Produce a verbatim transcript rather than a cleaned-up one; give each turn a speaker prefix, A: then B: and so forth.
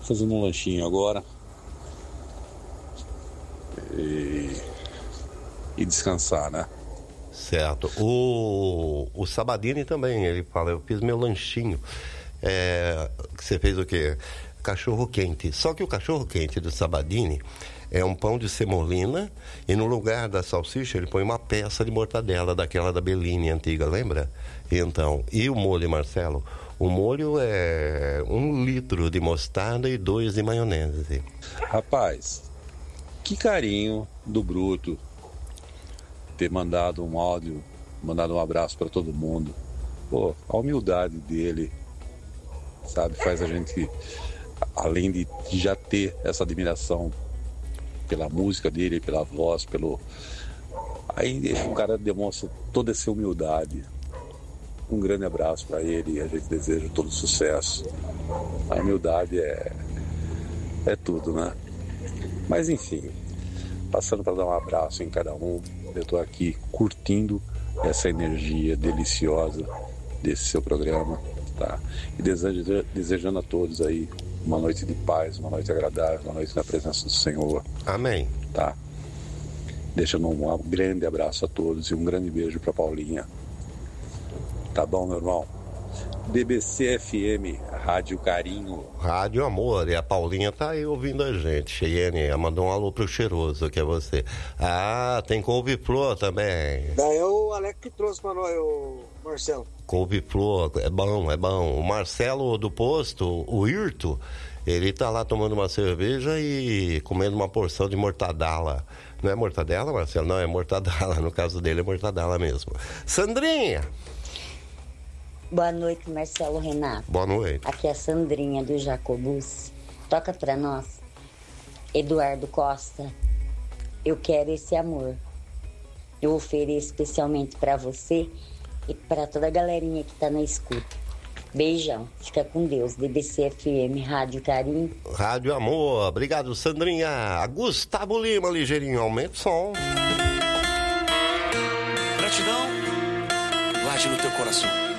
A: fazendo um lanchinho agora. E, e descansar, né?
B: Certo. O, o Sabadini também, ele fala, eu fiz meu lanchinho. É, você fez o quê? Cachorro quente. Só que o cachorro quente do Sabadini é um pão de semolina e no lugar da salsicha ele põe uma peça de mortadela daquela da Bellini antiga, lembra? Então, e o molho, Marcelo? O molho é um litro de mostarda e dois de maionese.
A: Rapaz, que carinho do Bruto ter mandado um áudio, mandado um abraço para todo mundo. Pô, a humildade dele, sabe, faz a gente, além de já ter essa admiração pela música dele, pela voz, pelo... Aí o cara demonstra toda essa humildade. Um grande abraço para ele e a gente deseja todo sucesso. A humildade é, é tudo, né? Mas enfim, passando para dar um abraço em cada um, eu estou aqui curtindo essa energia deliciosa desse seu programa, tá? E desejando, desejando a todos aí uma noite de paz, uma noite agradável, uma noite na presença do Senhor.
B: Amém.
A: Tá? Deixando um grande abraço a todos e um grande beijo para Paulinha. Tá bom, meu irmão? D B C F M, Rádio Carinho.
B: Rádio Amor, e a Paulinha tá aí ouvindo a gente. Cheyenne, mandou um alô pro Cheiroso, que é você. Ah, tem couve-flor também.
C: Daí é o Alex que trouxe pra nós, o Marcelo.
B: Couve-flor, é bom, é bom. O Marcelo do posto, o Irto, ele tá lá tomando uma cerveja e comendo uma porção de mortadela. Não é mortadela, Marcelo? Não, é mortadela. No caso dele é mortadela mesmo. Sandrinha!
D: Boa noite, Marcelo Renato.
B: Boa noite.
D: Aqui é a Sandrinha do Jacobus. Toca pra nós. Eduardo Costa. Eu quero esse amor. Eu ofereço especialmente pra você e pra toda a galerinha que tá na escuta. Beijão. Fica com Deus. D B C F M, Rádio Carinho.
B: Rádio Amor. Obrigado, Sandrinha. Gustavo Lima, ligeirinho. Aumenta o som.
E: Gratidão. Guarde no teu coração.